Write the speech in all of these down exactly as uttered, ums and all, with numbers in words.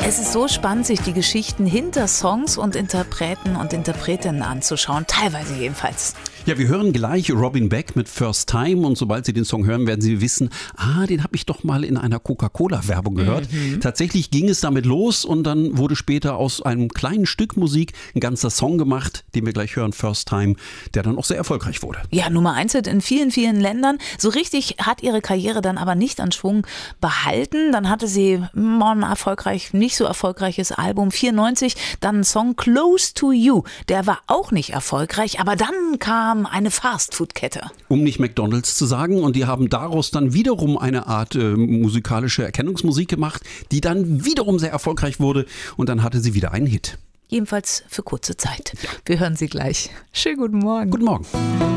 Es ist so spannend, sich die Geschichten hinter Songs und Interpreten und Interpretinnen anzuschauen, teilweise jedenfalls. Ja, wir hören gleich Robin Beck mit First Time und sobald Sie den Song hören, werden Sie wissen, ah, den habe ich doch mal in einer Coca-Cola-Werbung gehört. Mhm. Tatsächlich ging es damit los und dann wurde später aus einem kleinen Stück Musik ein ganzer Song gemacht, den wir gleich hören, First Time, der dann auch sehr erfolgreich wurde. Ja, Nummer eins Hit in vielen, vielen Ländern. So richtig hat ihre Karriere dann aber nicht an Schwung behalten. Dann hatte sie ein erfolgreich, nicht so erfolgreiches Album, vierundneunzig, dann ein Song Close to You. Der war auch nicht erfolgreich, aber dann kam eine Fastfood-Kette. Um nicht McDonald's zu sagen, und die haben daraus dann wiederum eine Art äh, musikalische Erkennungsmusik gemacht, die dann wiederum sehr erfolgreich wurde und dann hatte sie wieder einen Hit. Jedenfalls für kurze Zeit. Ja. Wir hören sie gleich. Schönen guten Morgen. Guten Morgen.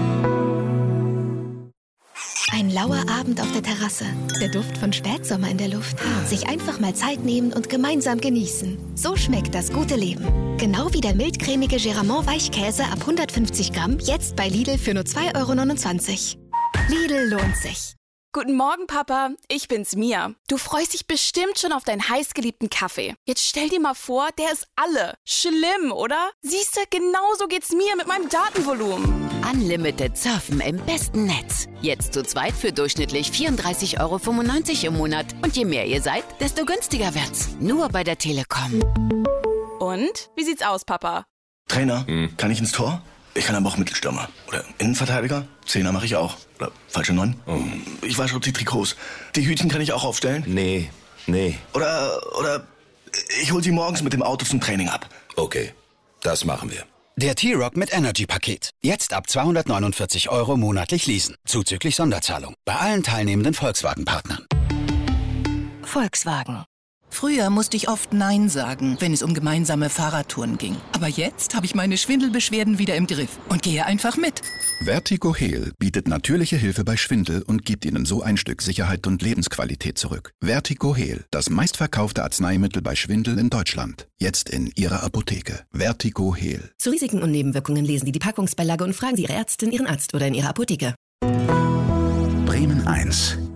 Ein lauer Abend auf der Terrasse, der Duft von Spätsommer in der Luft. Sich einfach mal Zeit nehmen und gemeinsam genießen. So schmeckt das gute Leben. Genau wie der mildcremige Geramont Weichkäse ab hundertfünfzig Gramm, jetzt bei Lidl für nur zwei Euro neunundzwanzig. Lidl lohnt sich. Guten Morgen, Papa. Ich bin's, Mia. Du freust dich bestimmt schon auf deinen heißgeliebten Kaffee. Jetzt stell dir mal vor, der ist alle. Schlimm, oder? Siehste, genauso geht's mir mit meinem Datenvolumen. Unlimited Surfen im besten Netz. Jetzt zu zweit für durchschnittlich vierunddreißig Euro fünfundneunzig im Monat. Und je mehr ihr seid, desto günstiger wird's. Nur bei der Telekom. Und? Wie sieht's aus, Papa? Trainer, hm. kann ich ins Tor? Ich kann aber auch Mittelstürmer. Oder Innenverteidiger. Zehner mache ich auch. Oder falsche Neun. Oh. Ich wasche auch die Trikots. Die Hütchen kann ich auch aufstellen. Nee, nee. Oder, oder ich hol sie morgens mit dem Auto zum Training ab. Okay, das machen wir. Der T-Rock mit Energy-Paket. Jetzt ab zweihundertneunundvierzig Euro monatlich leasen. Zuzüglich Sonderzahlung. Bei allen teilnehmenden Volkswagen-Partnern. Volkswagen. Früher musste ich oft Nein sagen, wenn es um gemeinsame Fahrradtouren ging. Aber jetzt habe ich meine Schwindelbeschwerden wieder im Griff und gehe einfach mit. Vertigo-Heal bietet natürliche Hilfe bei Schwindel und gibt Ihnen so ein Stück Sicherheit und Lebensqualität zurück. Vertigo-Heal, das meistverkaufte Arzneimittel bei Schwindel in Deutschland. Jetzt in Ihrer Apotheke. Vertigo-Heal. Zu Risiken und Nebenwirkungen lesen Sie die Packungsbeilage und fragen Sie Ihre Ärztin, Ihren Arzt oder in Ihrer Apotheke. Bremen eins.